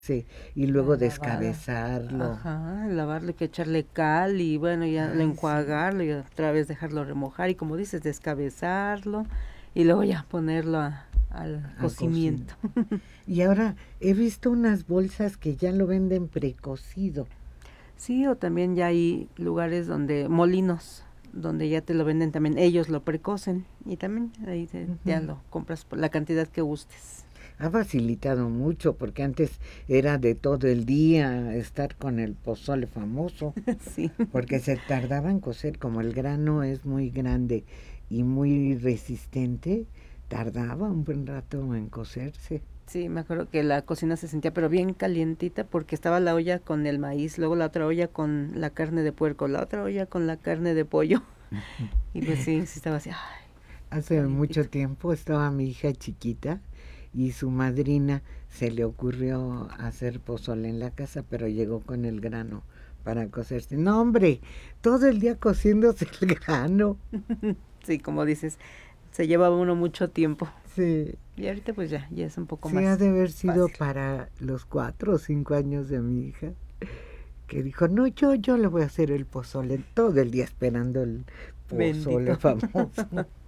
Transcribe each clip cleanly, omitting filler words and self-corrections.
Sí, y luego La lavada. descabezarlo. Ajá, lavarlo, hay que echarle cal y bueno, ya lo Ay, sí. enjuagarlo y otra vez dejarlo remojar y como dices, descabezarlo y luego ya ponerlo al A cocinar. cocimiento. Y ahora he visto unas bolsas que ya lo venden precocido. Sí, o también ya hay lugares donde, molinos, donde ya te lo venden también, ellos lo precocen y también ahí ya Ujú. lo compras por la cantidad que gustes. Ha facilitado mucho porque antes era de todo el día estar con el pozole famoso, Sí. porque se tardaba en cocer, como el grano es muy grande y muy resistente, tardaba un buen rato en cocerse. Sí, me acuerdo que la cocina se sentía pero bien calientita porque estaba la olla con el maíz, luego la otra olla con la carne de puerco, la otra olla con la carne de pollo. Y pues sí, sí estaba así, ay, Hace mucho calientito. tiempo estaba mi hija chiquita y su madrina se le ocurrió hacer pozole en la casa, pero llegó con el grano para cocerse. No, hombre, todo el día cociéndose el grano. Sí, como dices, se llevaba uno mucho tiempo. Sí, Y ahorita pues ya es un poco sí ha más de haber sido fácil. para los 4 o 5 años de mi hija, que dijo, no, yo le voy a hacer el pozole, todo el día esperando el pozole Bendito. famoso.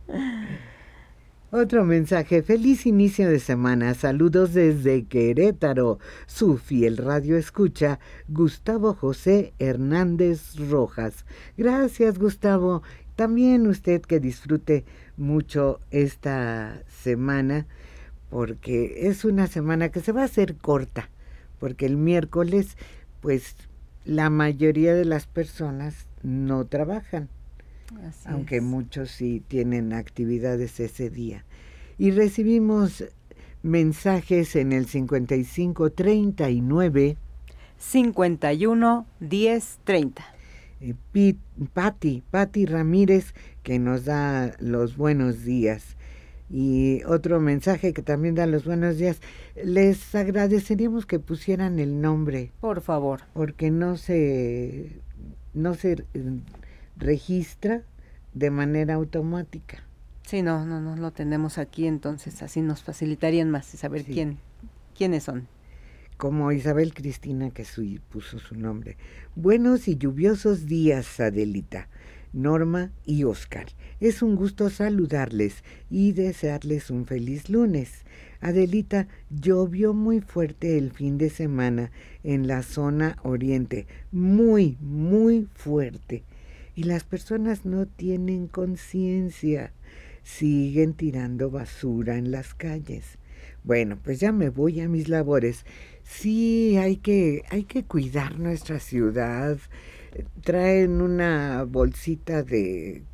Otro mensaje, feliz inicio de semana, saludos desde Querétaro, su fiel radio escucha, Gustavo José Hernández Rojas. Gracias, Gustavo. También usted que disfrute mucho esta semana, porque es una semana que se va a hacer corta, porque el miércoles, pues la mayoría de las personas no trabajan, Así aunque es. muchos sí tienen actividades ese día. Y recibimos mensajes en el 5539. 51 10 30. Patti Ramírez, que nos da los buenos días. Y otro mensaje que también da los buenos días. Les agradeceríamos que pusieran el nombre, Por favor. porque no se registra de manera automática. Sí, no lo tenemos aquí, entonces así nos facilitarían más y saber Sí, quiénes son. como Isabel Cristina, que puso su nombre. Buenos y lluviosos días, Adelita, Norma y Oscar. Es un gusto saludarles y desearles un feliz lunes. Adelita, llovió muy fuerte el fin de semana en la zona oriente, muy, muy fuerte. Y las personas no tienen conciencia, siguen tirando basura en las calles. Bueno, pues ya me voy a mis labores. Sí, hay que cuidar nuestra ciudad. Traen una bolsita de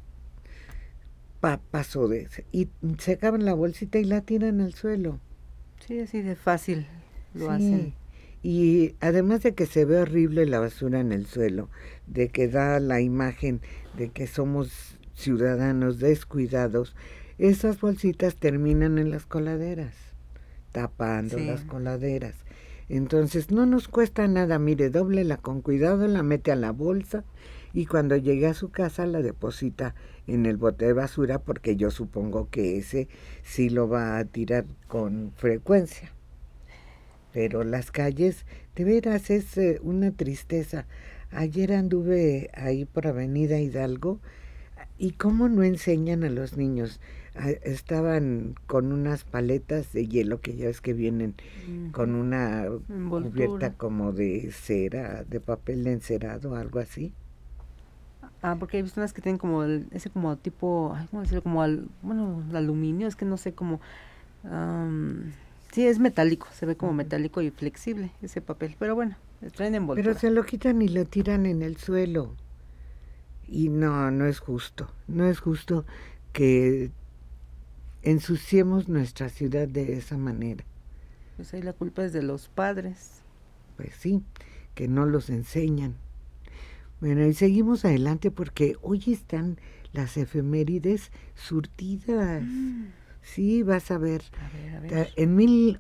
papas y se acaban la bolsita y la tiran al suelo. Sí, así de fácil lo hacen. Sí. Y además de que se ve horrible la basura en el suelo, de que da la imagen de que somos ciudadanos descuidados, esas bolsitas terminan en las coladeras, tapando Sí. las coladeras. Entonces no nos cuesta nada, mire, dóblela con cuidado, la mete a la bolsa y cuando llegue a su casa la deposita en el bote de basura porque yo supongo que ese sí lo va a tirar con frecuencia. Pero las calles, de veras, es una tristeza. Ayer anduve ahí por Avenida Hidalgo y cómo no enseñan a los niños. Estaban con unas paletas de hielo que ya ves que vienen Ujú. con una cubierta Envoltura. como de cera, de papel de encerado, algo así. Ah, porque he visto unas que tienen como ese como tipo, ay, ¿cómo decirlo? Como bueno, el aluminio, es que no sé cómo. am, sí, es metálico, se ve como Ujú. metálico y flexible ese papel, pero bueno, traen Pero envoltura. se lo quitan y lo tiran en el suelo. Y no, no es justo. No es justo que ensuciemos nuestra ciudad de esa manera. Pues ahí la culpa es de los padres. Pues sí, que no los enseñan. Bueno, y seguimos adelante porque hoy están las efemérides surtidas. Mm, Sí, vas a ver. a ver, a ver. En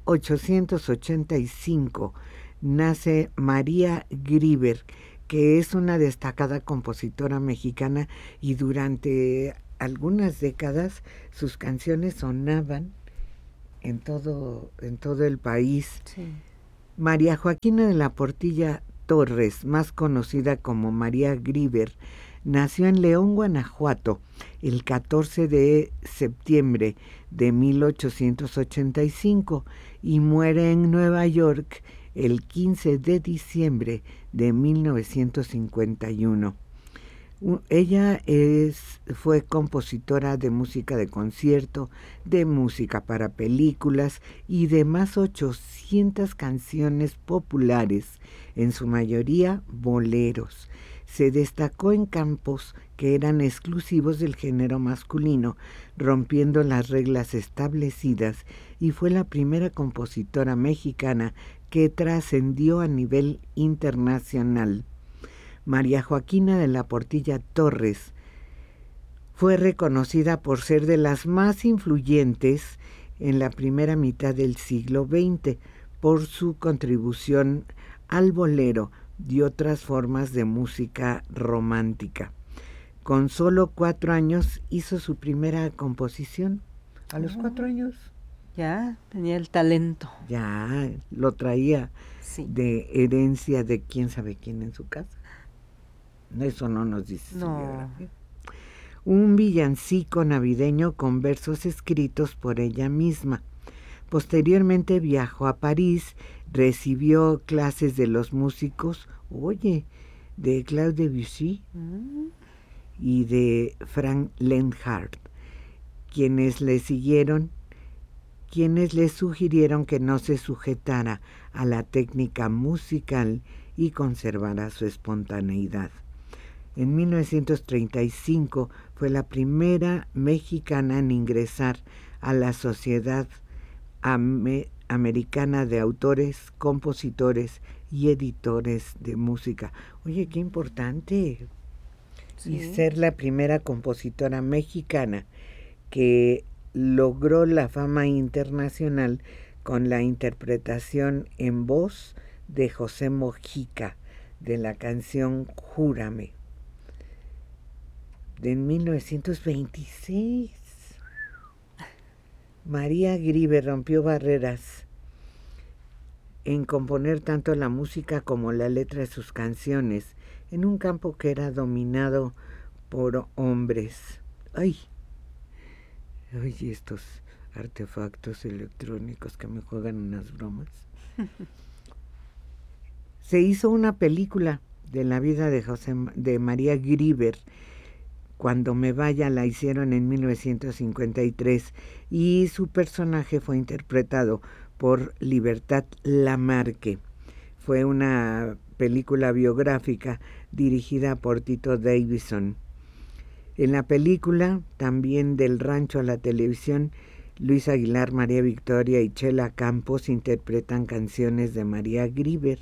1885 nace María Grieber, que es una destacada compositora mexicana y durante algunas décadas sus canciones sonaban en todo el país. Sí. María Joaquina de la Portilla Torres, más conocida como María Grieber, nació en León, Guanajuato, el 14 de septiembre de 1885 y muere en Nueva York el 15 de diciembre de 1951. Ella fue compositora de música de concierto, de música para películas y de más 800 canciones populares, en su mayoría boleros. Se destacó en campos que eran exclusivos del género masculino, rompiendo las reglas establecidas, y fue la primera compositora mexicana que trascendió a nivel internacional. María Joaquina de la Portilla Torres fue reconocida por ser de las más influyentes en la primera mitad del siglo XX por su contribución al bolero y otras formas de música romántica. Con solo 4 años hizo su primera composición. A los 4 años. Ya tenía el talento. Ya lo traía de herencia de quién sabe quién en su casa. Eso no nos dice señora. Un villancico navideño con versos escritos por ella misma. Posteriormente viajó a París, recibió clases de los músicos, de Claude Debussy y de Frank Lenhardt, quienes le sugirieron que no se sujetara a la técnica musical y conservara su espontaneidad. En 1935 fue la primera mexicana en ingresar a la Sociedad Americana de Autores, Compositores y Editores de Música. Oye, qué importante. Sí. Y ser la primera compositora mexicana que logró la fama internacional con la interpretación en voz de José Mojica de la canción Júrame, de 1926. María Grieber rompió barreras en componer tanto la música como la letra de sus canciones en un campo que era dominado por hombres. Estos artefactos electrónicos que me juegan unas bromas. Se hizo una película de la vida de María Grieber. Cuando me vaya la hicieron en 1953 y su personaje fue interpretado por Libertad Lamarque. Fue una película biográfica dirigida por Tito Davidson. En la película, también Del rancho a la televisión, Luis Aguilar, María Victoria y Chela Campos interpretan canciones de María Grieber.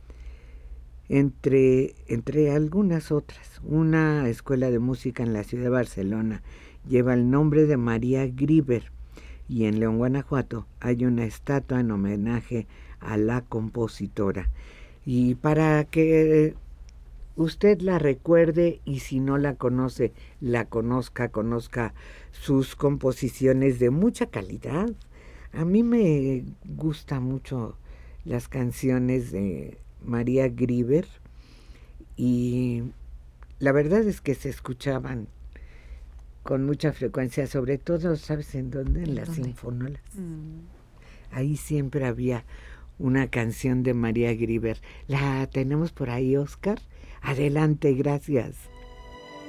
Entre algunas otras, una escuela de música en la ciudad de Barcelona lleva el nombre de María Grieber y en León, Guanajuato, hay una estatua en homenaje a la compositora. Y para que usted la recuerde y si no la conoce, la conozca sus composiciones de mucha calidad. A mí me gustan mucho las canciones de María Grieber y la verdad es que se escuchaban con mucha frecuencia, sobre todo, ¿sabes en dónde? En las sinfonolas. Ahí siempre había una canción de María Grieber. ¿La tenemos por ahí, Oscar? Adelante, gracias.